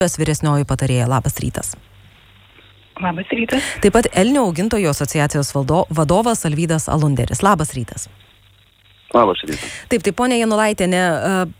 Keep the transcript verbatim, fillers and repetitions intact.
vyresnioji patarėja. Labas rytas. Labas rytas. Taip pat elnių augintojų asociacijos valdo, vadovas Alvydas Alunderis. Labas rytas. Labas rytas. Taip, tai ponia Janulaitienė,